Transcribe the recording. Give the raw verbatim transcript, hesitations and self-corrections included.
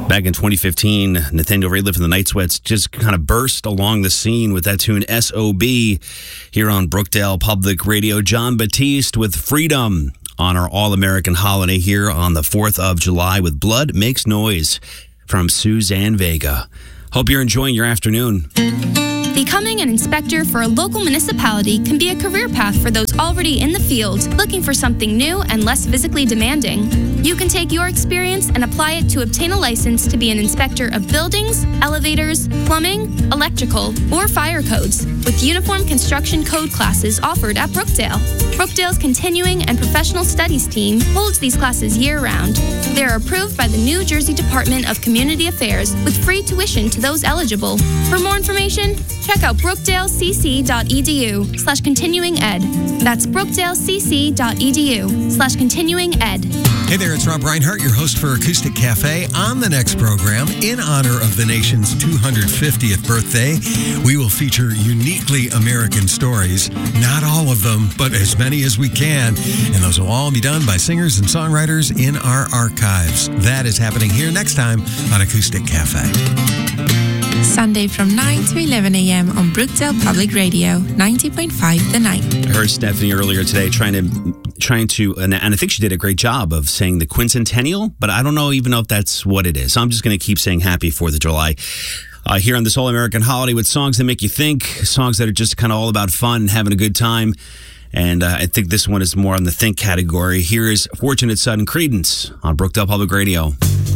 Back in twenty fifteen, Nathaniel Rateliff and the Night Sweats just kind of burst along the scene with that tune S O B here on Brookdale Public Radio. Jon Batiste with Freedom on our All-American holiday here on the fourth of July with Blood Makes Noise from Suzanne Vega. Hope you're enjoying your afternoon. Becoming an inspector for a local municipality can be a career path for those already in the field, looking for something new and less physically demanding. You can take your experience and apply it to obtain a license to be an inspector of buildings, elevators, plumbing, electrical, or fire codes, with uniform construction code classes offered at Brookdale. Brookdale's Continuing and Professional Studies team holds these classes year-round. They are approved by the New Jersey Department of Community Affairs with free tuition to those eligible. For more information, check out brookdalecc.edu slash continuing ed. That's brookdalecc.edu slash continuing ed. Hey there, it's Rob Reinhart, your host for Acoustic Cafe. On the next program, in honor of the nation's two hundred fiftieth birthday, we will feature uniquely American stories. Not all of them, but as many as we can. And those will all be done by singers and songwriters in our archives. That is happening here next time on Acoustic Cafe. Sunday from nine to eleven a.m. on Brookdale Public Radio, ninety point five The Night. I heard Stephanie earlier today trying to, trying to, and I think she did a great job of saying the quincentennial, but I don't know even know if that's what it is. So I'm just going to keep saying happy fourth of July. Uh, here on this All-American holiday with songs that make you think, songs that are just kind of all about fun and having a good time. And uh, I think this one is more on the think category. Here is Fortunate Son Creedence on Brookdale Public Radio.